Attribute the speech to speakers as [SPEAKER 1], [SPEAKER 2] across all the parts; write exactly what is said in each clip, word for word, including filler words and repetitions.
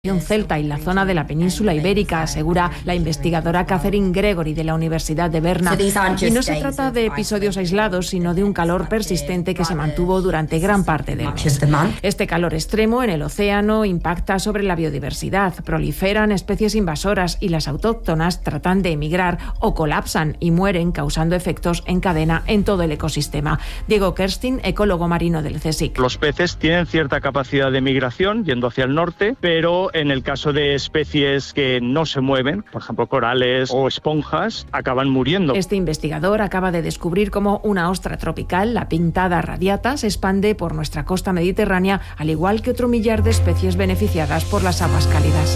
[SPEAKER 1] celta y la zona de la península ibérica, asegura la investigadora Catherine Gregory de la Universidad de Berna. Y no se trata de episodios aislados, sino de un calor persistente que se mantuvo durante gran parte del mes. Este calor extremo en el océano impacta sobre la biodiversidad, proliferan especies invasoras y las autóctonas tratan de emigrar o colapsan y mueren, causando efectos en cadena en todo el ecosistema. Diego Kerstin, ecólogo marino del CSIC.
[SPEAKER 2] Los peces tienen cierta capacidad de migración yendo hacia el norte, pero en el caso de especies que no se mueven, por ejemplo corales o esponjas, acaban muriendo.
[SPEAKER 1] Este investigador acaba de descubrir cómo una ostra tropical, la pintada radiata, se expande por nuestra costa mediterránea, al igual que otro millar de especies beneficiadas por las aguas cálidas.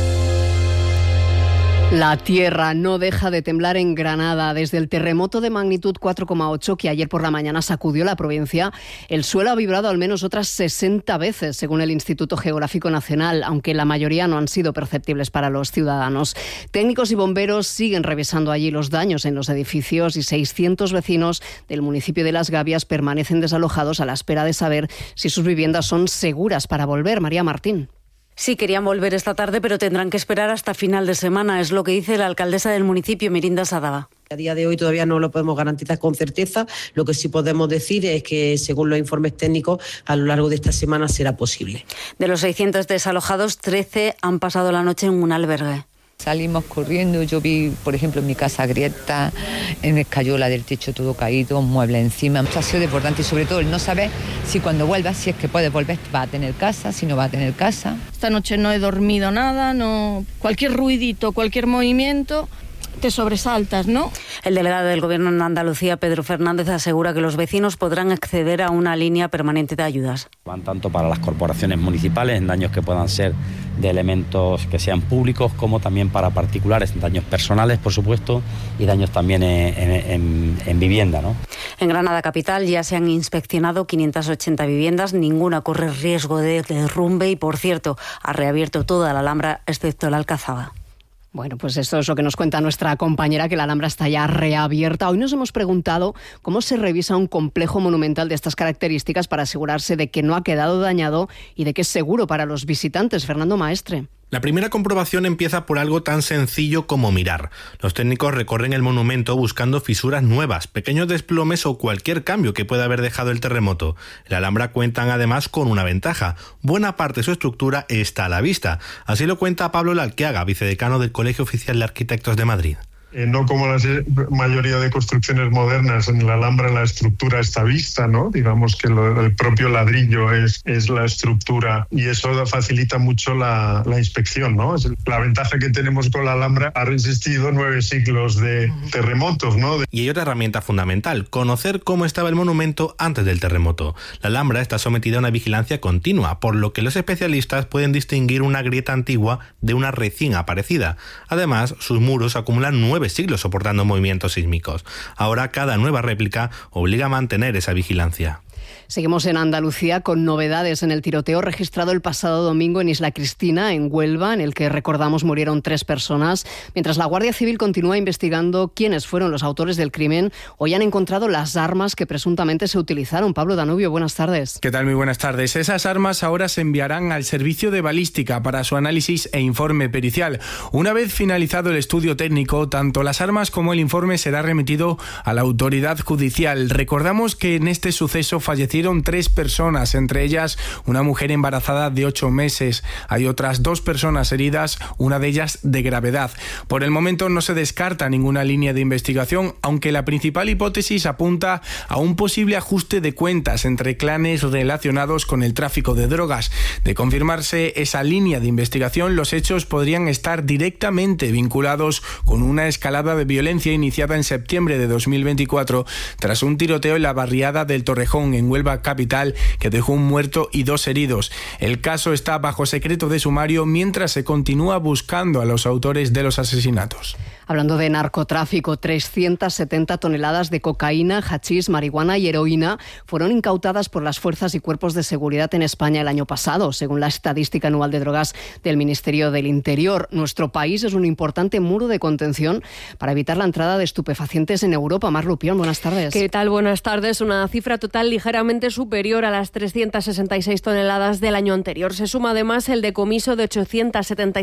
[SPEAKER 3] La tierra no deja de temblar en Granada. Desde el terremoto de magnitud cuatro coma ocho que ayer por la mañana sacudió la provincia, el suelo ha vibrado al menos otras sesenta veces, según el Instituto Geográfico Nacional, aunque la mayoría no han sido perceptibles para los ciudadanos. Técnicos y bomberos siguen revisando allí los daños en los edificios y seiscientos vecinos del municipio de Las Gavias permanecen desalojados a la espera de saber si sus viviendas son seguras para volver. María Martín.
[SPEAKER 4] Sí, querían volver esta tarde, pero tendrán que esperar hasta final de semana. Es lo que dice la alcaldesa del municipio, Mirinda Sadaba.
[SPEAKER 5] A día de hoy todavía no lo podemos garantizar con certeza. Lo que sí podemos decir es que, según los informes técnicos, a lo largo de esta semana será posible.
[SPEAKER 4] De los seiscientos desalojados, trece han pasado la noche en un albergue.
[SPEAKER 6] Salimos corriendo, yo vi, por ejemplo, en mi casa grieta, en el escayola del techo todo caído, muebles encima. Ha sido importante y sobre todo el no saber si cuando vuelvas, si es que puedes volver, va a tener casa, si no va a tener casa.
[SPEAKER 7] Esta noche no he dormido nada, no, cualquier ruidito, cualquier movimiento, te sobresaltas, ¿no?
[SPEAKER 4] El delegado del Gobierno en Andalucía, Pedro Fernández, asegura que los vecinos podrán acceder a una línea permanente de ayudas.
[SPEAKER 8] Van tanto para las corporaciones municipales en daños que puedan ser de elementos que sean públicos, como también para particulares en daños personales, por supuesto, y daños también en, en, en, en vivienda, ¿no?
[SPEAKER 4] En Granada capital ya se han inspeccionado quinientas ochenta viviendas, ninguna corre riesgo de derrumbe y, por cierto, ha reabierto toda la Alhambra excepto la Alcazaba.
[SPEAKER 3] Bueno, pues esto es lo que nos cuenta nuestra compañera, que la Alhambra está ya reabierta. Hoy nos hemos preguntado cómo se revisa un complejo monumental de estas características para asegurarse de que no ha quedado dañado y de que es seguro para los visitantes. Fernando Maestre.
[SPEAKER 9] La primera comprobación empieza por algo tan sencillo como mirar. Los técnicos recorren el monumento buscando fisuras nuevas, pequeños desplomes o cualquier cambio que pueda haber dejado el terremoto. En la Alhambra cuentan además con una ventaja. Buena parte de su estructura está a la vista. Así lo cuenta Pablo Lalquiaga, vicedecano del Colegio Oficial de Arquitectos de Madrid.
[SPEAKER 10] Eh, no como la mayoría de construcciones modernas, en la Alhambra la estructura está vista, ¿no? Digamos que lo, el propio ladrillo es, es la estructura y eso facilita mucho la, la inspección, ¿no? Es la ventaja que tenemos con la Alhambra, ha resistido nueve siglos de terremotos, ¿no?
[SPEAKER 9] Y hay otra herramienta fundamental, conocer cómo estaba el monumento antes del terremoto. La Alhambra está sometida a una vigilancia continua, por lo que los especialistas pueden distinguir una grieta antigua de una recién aparecida. Además, sus muros acumulan nueve siglos soportando movimientos sísmicos. Ahora cada nueva réplica obliga a mantener esa vigilancia.
[SPEAKER 3] Seguimos en Andalucía con novedades en el tiroteo registrado el pasado domingo en Isla Cristina, en Huelva, en el que, recordamos, murieron tres personas. Mientras la Guardia Civil continúa investigando quiénes fueron los autores del crimen, hoy han encontrado las armas que presuntamente se utilizaron. Pablo Danubio, buenas tardes.
[SPEAKER 11] ¿Qué tal? Muy buenas tardes. Esas armas ahora se enviarán al servicio de balística para su análisis e informe pericial. Una vez finalizado el estudio técnico, tanto las armas como el informe será remitido a la autoridad judicial. Recordamos que en este suceso fallecieron tres personas, entre ellas una mujer embarazada de ocho meses. Hay otras dos personas heridas, una de ellas de gravedad. Por el momento no se descarta ninguna línea de investigación, aunque la principal hipótesis apunta a un posible ajuste de cuentas entre clanes relacionados con el tráfico de drogas. De confirmarse esa línea de investigación, los hechos podrían estar directamente vinculados con una escalada de violencia iniciada en septiembre de dos mil veinticuatro tras un tiroteo en la barriada del Torrejón, en Huelva capital, que dejó un muerto y dos heridos. El caso está bajo secreto de sumario mientras se continúa buscando a los autores de los asesinatos.
[SPEAKER 3] Hablando de narcotráfico, trescientas setenta toneladas de cocaína, hachís, marihuana y heroína fueron incautadas por las fuerzas y cuerpos de seguridad en España el año pasado, según la estadística anual de drogas del Ministerio del Interior. Nuestro país es un importante muro de contención para evitar la entrada de estupefacientes en Europa. Mar Lupión, buenas tardes.
[SPEAKER 12] ¿Qué tal? Buenas tardes. Una cifra total ligeramente superior a las trescientas sesenta y seis toneladas del año anterior. Se suma además el decomiso de ochocientas setenta y